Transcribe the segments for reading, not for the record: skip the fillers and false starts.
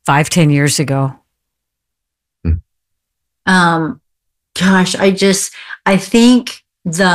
5-10 years ago? Gosh, I think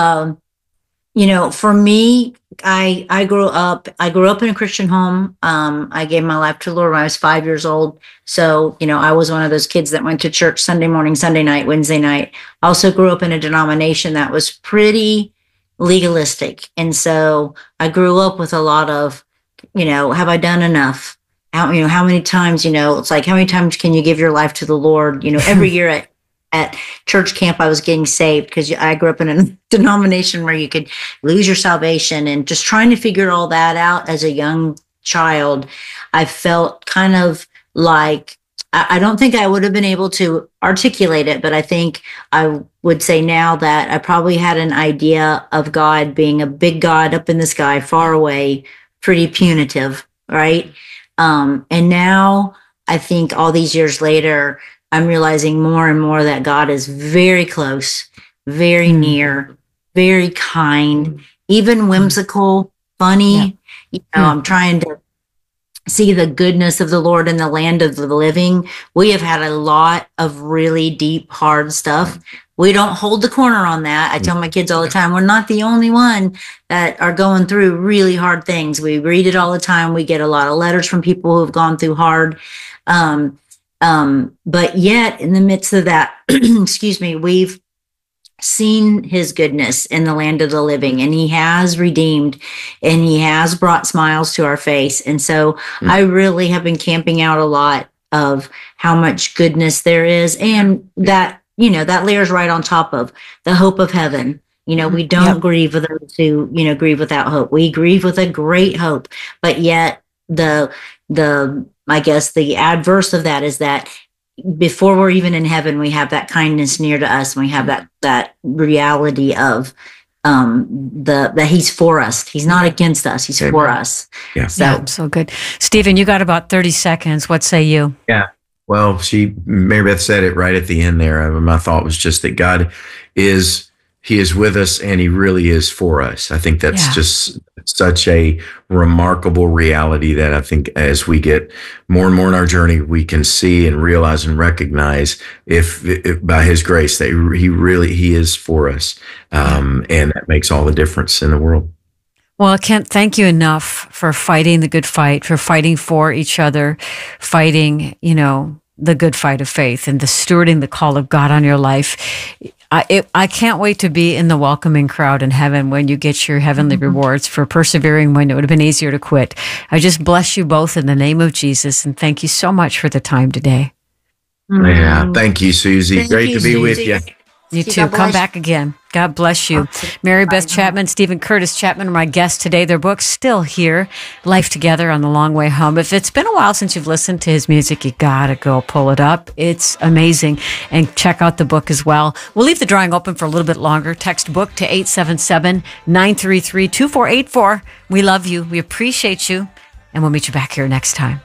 for me, I grew up in a Christian home. I gave my life to the Lord when I was 5 years old. So, I was one of those kids that went to church Sunday morning, Sunday night, Wednesday night. I also grew up in a denomination that was pretty legalistic. And so I grew up with a lot of, have I done enough? How many times, it's like, how many times can you give your life to the Lord? Every year at church camp, I was getting saved because I grew up in a denomination where you could lose your salvation, and just trying to figure all that out as a young child. I felt kind of like, I don't think I would have been able to articulate it, but I think I would say now that I probably had an idea of God being a big God up in the sky, far away, pretty punitive, right? And now I think all these years later, I'm realizing more and more that God is very close, very near, very kind, even whimsical, funny. I'm trying to see the goodness of the Lord in the land of the living. We have had a lot of really deep, hard stuff. We don't hold the corner on that. I tell my kids all the time, we're not the only one that are going through really hard things. We read it all the time. We get a lot of letters from people who have gone through hard. But yet in the midst of that, we've seen his goodness in the land of the living, and he has redeemed, and he has brought smiles to our face. And so I really have been camping out a lot of how much goodness there is, and that, that layers right on top of the hope of heaven. We don't grieve with those who, grieve without hope. We grieve with a great hope, but yet I guess the adverse of that is that before we're even in heaven, we have that kindness near to us, and we have that reality of that he's for us. He's not against us. He's for us. Yeah. So good. Stephen, you got about 30 seconds. What say you? Yeah. Well, Mary Beth said it right at the end there. My thought was just that God he is with us, and he really is for us. I think that's just such a remarkable reality that I think as we get more and more in our journey, we can see and realize and recognize if by his grace that he is for us. And that makes all the difference in the world. Well, I can't thank you enough for fighting the good fight, for fighting for each other, fighting, the good fight of faith, and the stewarding the call of God on your life. I can't wait to be in the welcoming crowd in heaven when you get your heavenly rewards for persevering when it would have been easier to quit. I just bless you both in the name of Jesus, and thank you so much for the time today. Yeah, thank you, Susie. Great to be with you. You too. Come back again. God bless you. Mary Beth Chapman, Stephen Curtis Chapman are my guests today. Their book's still here, Life Together on the Long Way Home. If it's been a while since you've listened to his music, you gotta go pull it up. It's amazing. And check out the book as well. We'll leave the drawing open for a little bit longer. Text book to 877-933-2484. We love you. We appreciate you. And we'll meet you back here next time.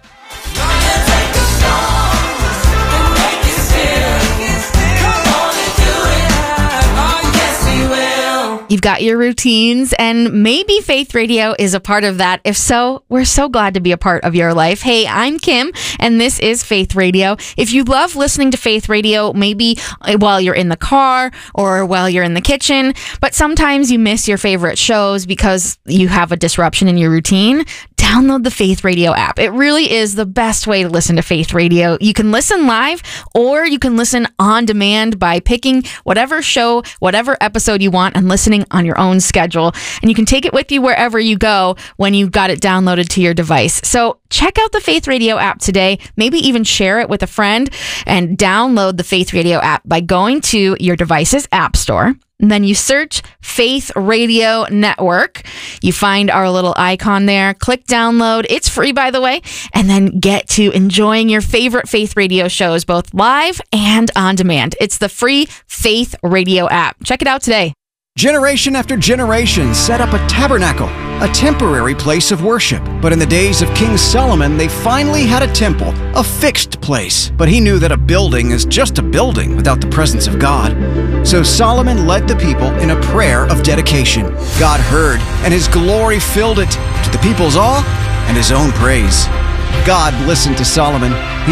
You've got your routines, and maybe Faith Radio is a part of that. If so, we're so glad to be a part of your life. Hey, I'm Kim, and this is Faith Radio. If you love listening to Faith Radio, maybe while you're in the car or while you're in the kitchen, but sometimes you miss your favorite shows because you have a disruption in your routine, download the Faith Radio app. It really is the best way to listen to Faith Radio. You can listen live, or you can listen on demand by picking whatever show, whatever episode you want, and listening on your own schedule. And you can take it with you wherever you go when you've got it downloaded to your device. So check out the Faith Radio app today. Maybe even share it with a friend, and download the Faith Radio app by going to your device's app store. And then you search Faith Radio Network. You find our little icon there. Click download. It's free, by the way. And then get to enjoying your favorite Faith Radio shows, both live and on demand. It's the free Faith Radio app. Check it out today. Generation after generation set up a tabernacle, a temporary place of worship. But in the days of King Solomon, they finally had a temple, a fixed place. But he knew that a building is just a building without the presence of God. So Solomon led the people in a prayer of dedication. God heard, and his glory filled it, to the people's awe and his own praise. God listened to Solomon.